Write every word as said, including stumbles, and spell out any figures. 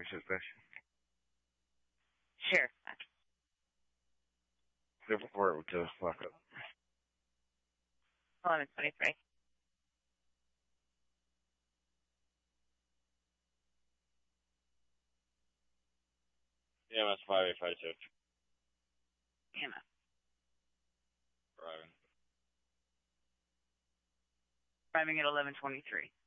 is this? Sure. Where to lock up? eleven twenty-three. E M S five eight five two. E M S. Arriving. Arriving at eleven twenty-three.